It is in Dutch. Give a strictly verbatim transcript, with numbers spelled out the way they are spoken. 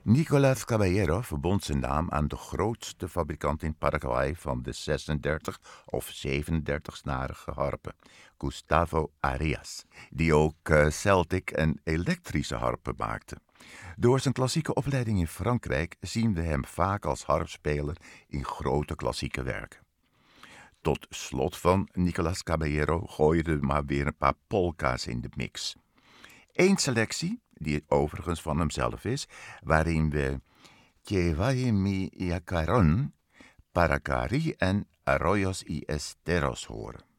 Nicolás Caballero verbond zijn naam aan de grootste fabrikant in Paraguay van de zesendertig of zevenendertig-snarige harpen, Gustavo Arias, die ook uh, Celtic en elektrische harpen maakte. Door zijn klassieke opleiding in Frankrijk zien we hem vaak als harpspeler in grote klassieke werken. Tot slot van Nicolás Caballero gooien we maar weer een paar polka's in de mix. Eén selectie, die overigens van hemzelf is, waarin we Que vaya mi yacarón, Paracari en Arroyos y Esteros horen.